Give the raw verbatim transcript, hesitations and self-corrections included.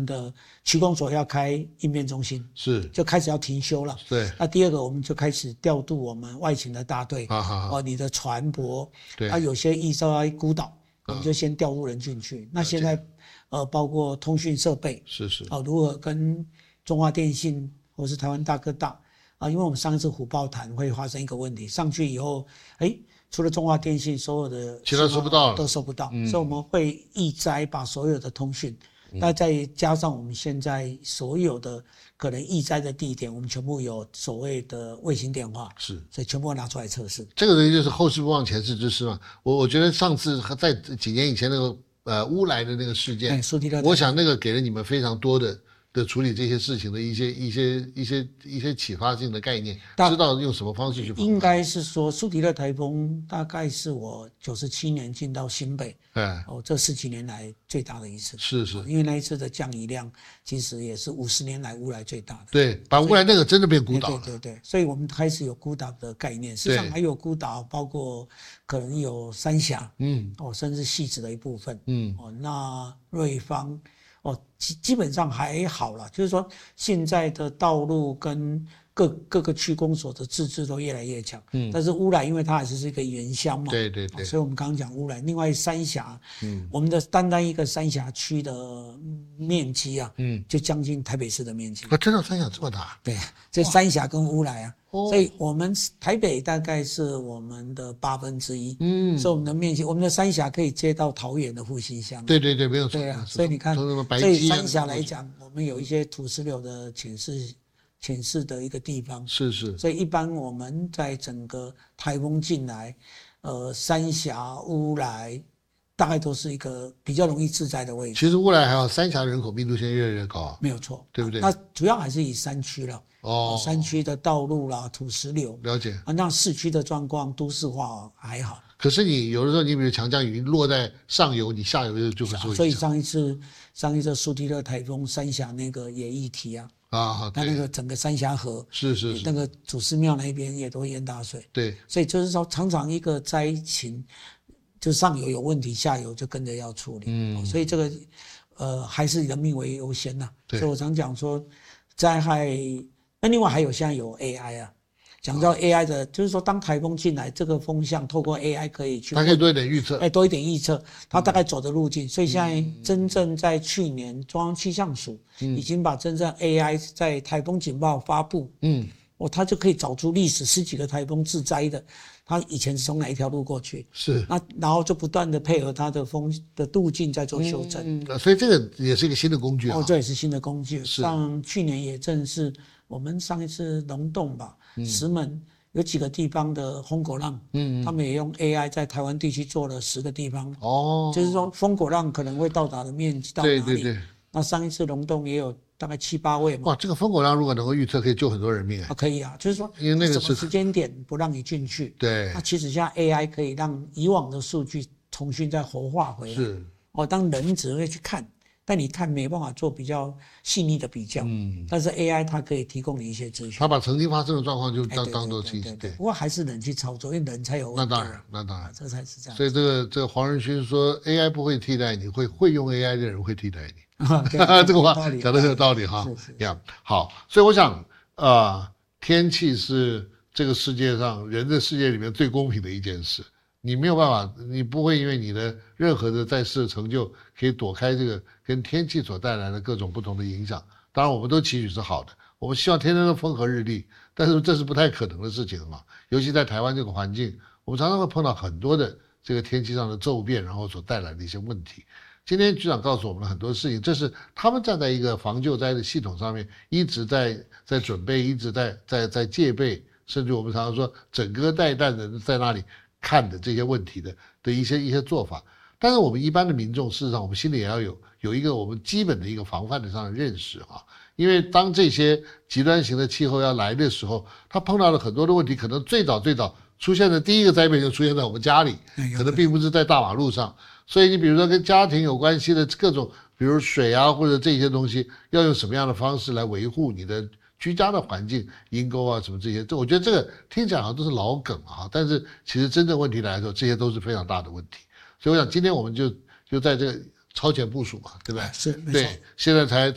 的区公所要开应变中心， 是就开始要停休了。 对， 那第二个我们就开始调度我们外勤的大队， 啊好好哦，你的船舶， 对， 啊有些易受到孤岛，我们就先调入人进去。那现在呃包括通讯设备， 是是， 哦如何跟中华电信或是台湾大哥大啊，因为我们上一次虎豹谈会发生一个问题，上去以后，哎。除了中华电信，所有的其他收不到了， 都收不到， 嗯、 所以我们会易摘把所有的通讯，那、嗯、再加上我们现在所有的可能易摘的地点，我们全部有所谓的卫星电话， 是， 所以全部拿出来测试。 这个东西就是后事不忘前事之师嘛。我我觉得上次在几年以前那个呃乌来的那个事件， 哎、 我想那个给了你们非常多的。的处理这些事情的一些一些一些一些启发性的概念，知道用什么方式去跑。 应该是说苏迪勒台风大概是我九十七年进到新北， 哎， 哦，这十几年来最大的一次。 是是， 因为那一次的降雨量其实也是五十年来乌来最大的。 对，把乌来那个真的变孤岛了。 对对对，所以我们开始有孤岛的概念，事实上还有孤岛，包括可能有三峡，嗯，哦，甚至汐止的一部分，嗯，哦，那瑞芳。哦，基基本上还好啦，就是说现在的道路跟各各个区公所的自治都越来越强，嗯，但是乌来因为它还是一个原乡嘛， 对对对， 哦、所以我们刚刚讲乌来，另外三峡，嗯，我们的单单一个三峡区的面积啊，嗯，就将近台北市的面积， 啊，真的三峡这么大？ 对，这三峡跟乌来啊。所以我们台北大概是我们的八分之一，嗯，所以我们的面积，我们的三峡可以接到桃园的复兴乡。 对对对，没有错。 对啊，所以你看，所以三峡来讲，我们有一些土石流的潜势潜势的一个地方。 是是。 所以一般我们在整个台风进来，呃，三峡、乌来，大概都是一个比较容易致灾的位置。 其实乌来还好，三峡人口密度现在越来越高， 没有错， 对不对？ 那主要还是以山区了。 哦， 山区的道路啦，土石流， 了解啊。那市区的状况，都市化还好。 可是你有的时候，你比如强降雨落在上游，你下游就会受影响。 所以上一次上一次苏迪勒台风三峡那个也议题啊，啊，它那个整个三峡河是是是， 那个祖师庙那边也都淹大水。 对， 所以就是说，常常一个灾情，就上游有问题，下游就跟着要处理。嗯，所以这个呃还是人命为优先呐。所以我常讲说，灾害。那另外还有现在有 A I 啊，讲到 A I 的，哦、就是说当台风进来，这个风向透过 A I 可以去， 它可以多一点预测， 哎，多一点预测，它大概走的路径。嗯、所以现在真正在去年中央气象署已经把真正 A I 在台风警报发布，嗯，哦，它就可以找出历史十几个台风致灾的，它以前是从哪一条路过去， 是， 那然后就不断的配合它的风的路径在做修正。 嗯，所以这个也是一个新的工具啊。 哦，这也是新的工具。像去年也正是。我们上一次龙洞吧，嗯、石门有几个地方的风果浪，嗯，他们也用 A I 在台湾地区做了十个地方，哦，就是说风果浪可能会到达的面积到哪里？对对对。那上一次龙洞也有大概七八位嘛。 哇，这个风果浪如果能够预测，可以救很多人命啊！ 啊，可以啊，就是说， 因为那个什么时间点不让你进去？ 对。 那其实现在 A I 可以让以往的数据重新再活化回来。 是。 哦，当人只会去看。但你看没办法做比较细腻的比较，嗯，但是 A I 它可以提供你一些资讯， 它把曾经发生的状况就当、哎、当做信息，对。 不过还是人去操作，因为人才有问题。 那当然，那当然， 这才是这样。 所以这个这个黄仁勋说 A I 不会替代你，会会用 A I 的人会替代你，这个话讲的很有道理哈。 是是。 呀，好，所以我想，呃，天气是这个世界上人的世界里面最公平的一件事。你没有办法，你不会因为你的任何的在世的成就可以躲开这个跟天气所带来的各种不同的影响。当然我们都期许是好的，我们希望天天都风和日丽，但是这是不太可能的事情嘛。尤其在台湾这个环境，我们常常会碰到很多的这个天气上的骤变，然后所带来的一些问题。今天局长告诉我们了很多事情，这是他们站在一个防救灾的系统上面一直在在准备，一直在在在戒备，甚至我们常常说整个带弹的在那里看的这些问题的的一些一些做法。但是我们一般的民众，事实上我们心里也要有有一个我们基本的一个防范的上的认识啊。因为当这些极端型的气候要来的时候，他碰到了很多的问题，可能最早最早出现的第一个灾变就出现在我们家里，可能并不是在大马路上。所以你比如说跟家庭有关系的各种，比如水啊或者这些东西，要用什么样的方式来维护你的居家的环境，阴沟啊什么这些，这我觉得这个听起来好像都是老梗啊，但是其实真正问题来的时候，这些都是非常大的问题。所以我想今天我们就就在这个超前部署嘛，对不对？ 是，没错。 对，现在才